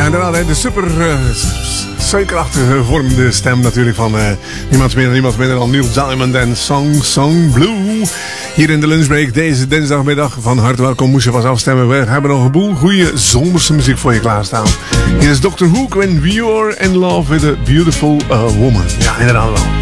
inderdaad, de super suikerachtige vormende stem natuurlijk van niemand minder dan Neil Diamond en Song Blue. Hier in de lunchbreak deze dinsdagmiddag. Van harte welkom, moest je vast afstemmen. We hebben nog een boel goede zomerse muziek voor je klaarstaan. Hier is Dr. Hook en We Are in Love with a Beautiful Woman. Ja, inderdaad wel.